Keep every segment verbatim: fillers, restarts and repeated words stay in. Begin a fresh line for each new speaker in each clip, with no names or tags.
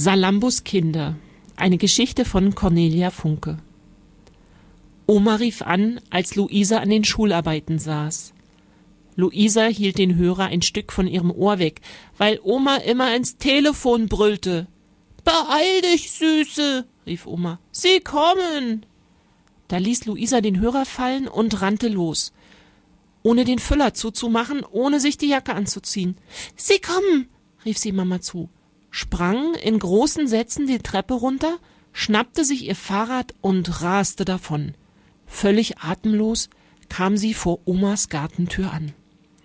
Salambos Kinder. Eine Geschichte von Cornelia Funke. Oma rief an, als Luisa an den Schularbeiten saß. Luisa hielt den Hörer ein Stück von ihrem Ohr weg, weil Oma immer ins Telefon brüllte. »Beeil dich, Süße«, rief Oma. »Sie kommen!« Da ließ Luisa den Hörer fallen und rannte los, ohne den Füller zuzumachen, ohne sich die Jacke anzuziehen. »Sie kommen«, rief sie Mama zu, sprang in großen Sätzen die Treppe runter, schnappte sich ihr Fahrrad und raste davon. Völlig atemlos kam sie vor Omas Gartentür an.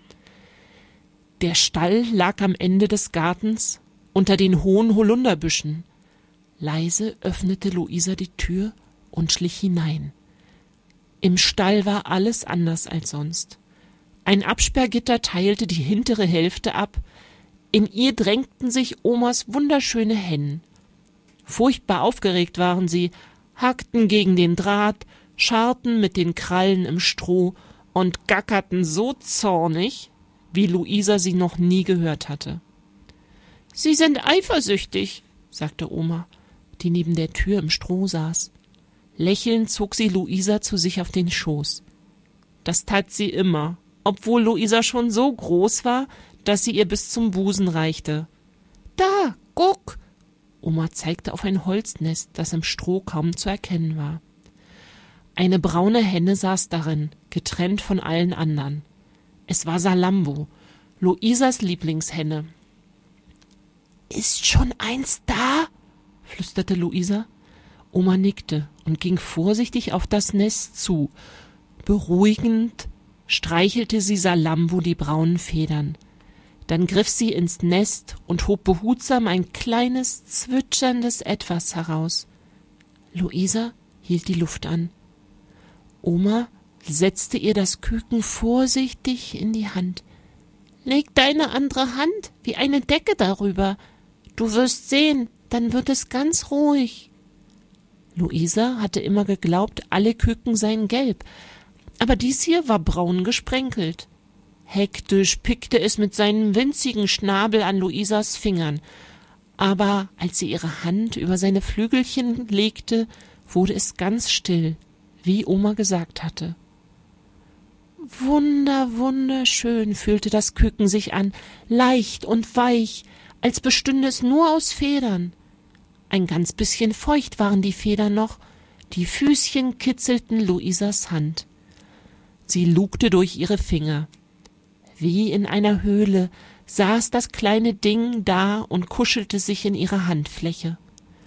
Der Stall lag am Ende des Gartens unter den hohen Holunderbüschen. Leise öffnete Luisa die Tür und schlich hinein. Im Stall war alles anders als sonst. Ein Absperrgitter teilte die hintere Hälfte ab. In ihr drängten sich Omas wunderschöne Hennen. Furchtbar aufgeregt waren sie, hackten gegen den Draht, scharrten mit den Krallen im Stroh und gackerten so zornig, wie Luisa sie noch nie gehört hatte. »Sie sind eifersüchtig«, sagte Oma, die neben der Tür im Stroh saß. Lächelnd zog sie Luisa zu sich auf den Schoß. Das tat sie immer, obwohl Luisa schon so groß war, dass sie ihr bis zum Busen reichte. »Da, guck!« Oma zeigte auf ein Holznest, das im Stroh kaum zu erkennen war. Eine braune Henne saß darin, getrennt von allen anderen. Es war Salambo, Luisas Lieblingshenne. »Ist schon eins da?« flüsterte Luisa. Oma nickte und ging vorsichtig auf das Nest zu. Beruhigend streichelte sie Salambo die braunen Federn. Dann griff sie ins Nest und hob behutsam ein kleines, zwitscherndes Etwas heraus. Luisa hielt die Luft an. Oma setzte ihr das Küken vorsichtig in die Hand. »Leg deine andere Hand wie eine Decke darüber. Du wirst sehen, dann wird es ganz ruhig.« Luisa hatte immer geglaubt, alle Küken seien gelb, aber dies hier war braun gesprenkelt. Hektisch pickte es mit seinem winzigen Schnabel an Luisas Fingern, aber als sie ihre Hand über seine Flügelchen legte, wurde es ganz still, wie Oma gesagt hatte. Wunder, wunderschön fühlte das Küken sich an, leicht und weich, als bestünde es nur aus Federn. Ein ganz bisschen feucht waren die Federn noch, die Füßchen kitzelten Luisas Hand. Sie lugte durch ihre Finger. Wie in einer Höhle saß das kleine Ding da und kuschelte sich in ihrer Handfläche.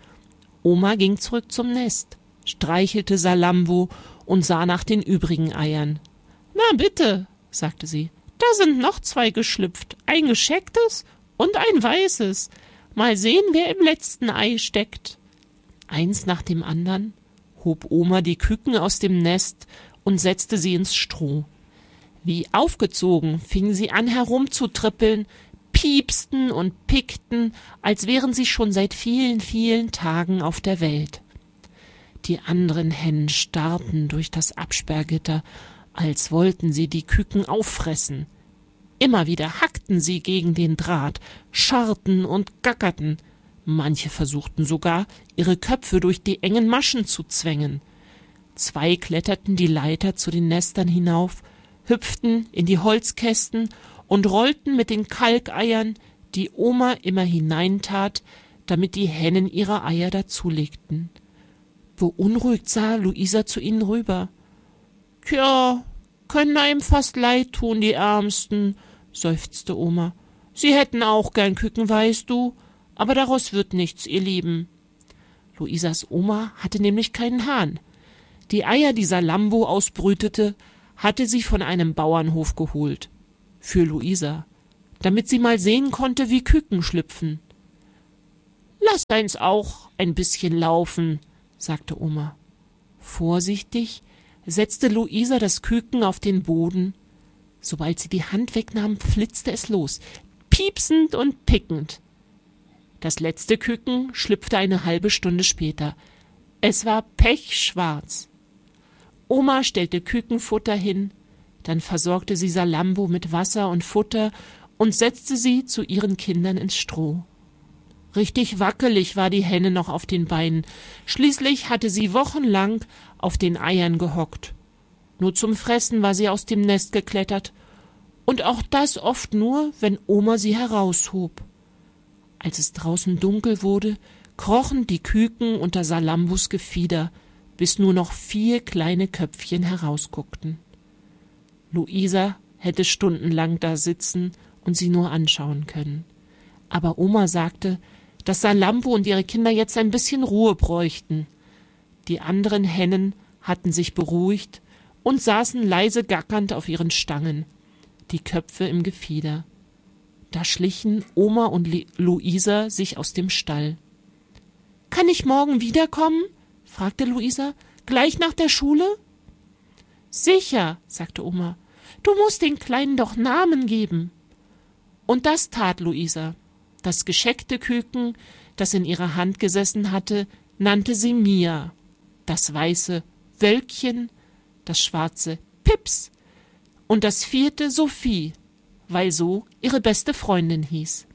Oma ging zurück zum Nest, streichelte Salambo und sah nach den übrigen Eiern. »Na bitte«, sagte sie, »da sind noch zwei geschlüpft, ein geschecktes und ein weißes. Mal sehen, wer im letzten Ei steckt.« Eins nach dem anderen hob Oma die Küken aus dem Nest und setzte sie ins Stroh. Wie aufgezogen fingen sie an herumzutrippeln, piepsten und pickten, als wären sie schon seit vielen, vielen Tagen auf der Welt. Die anderen Hennen starrten durch das Absperrgitter, als wollten sie die Küken auffressen. Immer wieder hackten sie gegen den Draht, scharrten und gackerten. Manche versuchten sogar, ihre Köpfe durch die engen Maschen zu zwängen. Zwei kletterten die Leiter zu den Nestern hinauf, hüpften in die Holzkästen und rollten mit den Kalkeiern, die Oma immer hineintat, damit die Hennen ihre Eier dazulegten. Beunruhigt sah Luisa zu ihnen rüber. »Tja, können einem fast leid tun, die Ärmsten«, seufzte Oma. »Sie hätten auch gern Küken, weißt du, aber daraus wird nichts, ihr Lieben.« Luisas Oma hatte nämlich keinen Hahn. Die Eier, die Salambo ausbrütete, hatte sie von einem Bauernhof geholt. Für Luisa, damit sie mal sehen konnte, wie Küken schlüpfen. »Lass eins auch ein bisschen laufen«, sagte Oma. Vorsichtig setzte Luisa das Küken auf den Boden. Sobald sie die Hand wegnahm, flitzte es los, piepsend und pickend. Das letzte Küken schlüpfte eine halbe Stunde später. Es war pechschwarz. Oma stellte Kükenfutter hin, dann versorgte sie Salambo mit Wasser und Futter und setzte sie zu ihren Kindern ins Stroh. Richtig wackelig war die Henne noch auf den Beinen. Schließlich hatte sie wochenlang auf den Eiern gehockt. Nur zum Fressen war sie aus dem Nest geklettert. Und auch das oft nur, wenn Oma sie heraushob. Als es draußen dunkel wurde, krochen die Küken unter Salambos Gefieder, bis nur noch vier kleine Köpfchen herausguckten. Luisa hätte stundenlang da sitzen und sie nur anschauen können. Aber Oma sagte, dass Salambo und ihre Kinder jetzt ein bisschen Ruhe bräuchten. Die anderen Hennen hatten sich beruhigt und saßen leise gackernd auf ihren Stangen, die Köpfe im Gefieder. Da schlichen Oma und Luisa sich aus dem Stall. »Kann ich morgen wiederkommen?« fragte Luisa. »Gleich nach der Schule?« »Sicher«, sagte Oma. »Du musst den Kleinen doch Namen geben.« Und das tat Luisa. Das gescheckte Küken, das in ihrer Hand gesessen hatte, nannte sie Mia, das weiße Wölkchen, das schwarze Pips und das vierte Sophie, weil so ihre beste Freundin hieß.